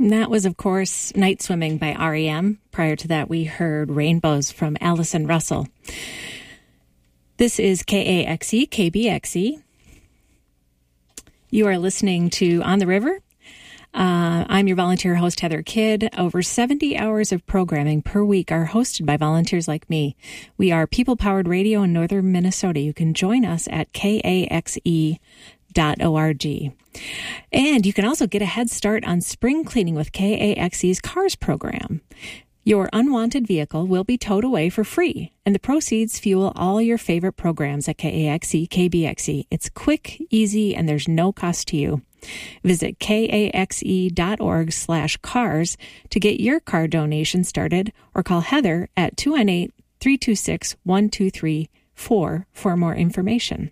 And that was, of course, Night Swimming by REM. Prior to that, we heard Rainbows from Allison Russell. This is KAXE, KBXE. You are listening to On the River. I'm your volunteer host, Heather Kidd. Over 70 hours of programming per week are hosted by volunteers like me. We are people-powered radio in northern Minnesota. You can join us at KAXE.org. And you can also get a head start on spring cleaning with KAXE's CARS program. Your unwanted vehicle will be towed away for free, and the proceeds fuel all your favorite programs at KAXE, KBXE. It's quick, easy, and there's no cost to you. Visit kaxe.org/cars to get your car donation started, or call Heather at 218-326-1234 for more information.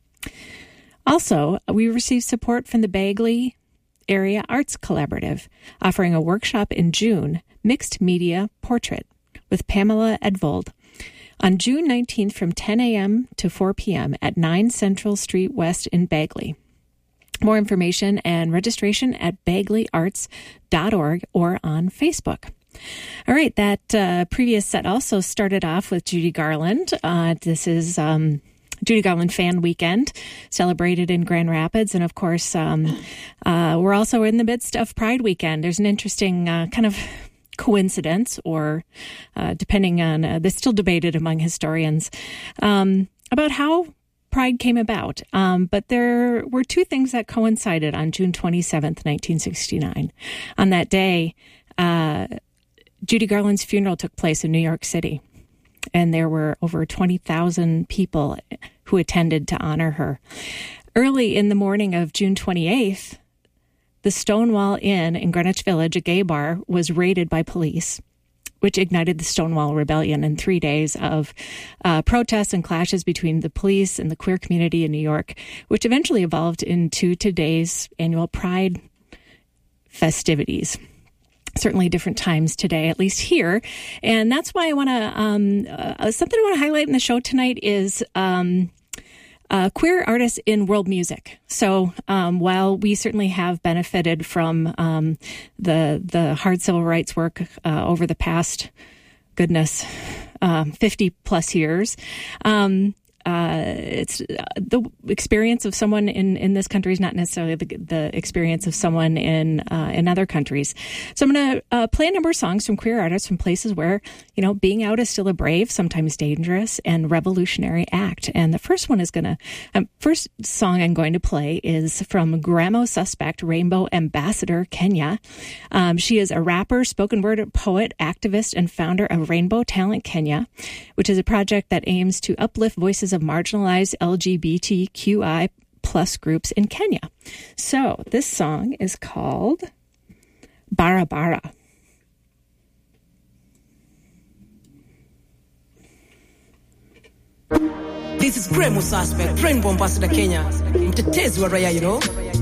Also, we received support from the Bagley Area Arts Collaborative, offering a workshop in June, Mixed Media Portrait, with Pamela Edvold, on June 19th from 10 a.m. to 4 p.m. at 9 Central Street West in Bagley. More information and registration at bagleyarts.org or on Facebook. All right, that previous set also started off with Judy Garland. This is Judy Garland Fan Weekend, celebrated in Grand Rapids. And of course, we're also in the midst of Pride Weekend. There's an interesting kind of coincidence, or depending on, that's still debated among historians, about how Pride came about. But there were two things that coincided on June 27th, 1969. On that day, Judy Garland's funeral took place in New York City, and there were over 20,000 people who attended to honor her. Early in the morning of June 28th, the Stonewall Inn in Greenwich Village, a gay bar, was raided by police, which ignited the Stonewall Rebellion and 3 days of protests and clashes between the police and the queer community in New York, which eventually evolved into today's annual Pride festivities. Certainly different times today, at least here. And that's why I want to, something I want to highlight in the show tonight is queer artists in world music. So while we certainly have benefited from the hard civil rights work over the past, 50 plus years, it's the experience of someone in this country is not necessarily the experience of someone in other countries. So I'm going to play a number of songs from queer artists from places where, being out is still a brave, sometimes dangerous, and revolutionary act. And the first one is first song I'm going to play is from Gramo Suspect, Rainbow Ambassador, Kenya. She is a rapper, spoken word poet, activist, and founder of Rainbow Talent Kenya, which is a project that aims to uplift voices of marginalized LGBTQI plus groups in Kenya. So this song is called Barabara. This is Gramo Suspect, Rainbow Ambassador Kenya. Mtetezi wa raia,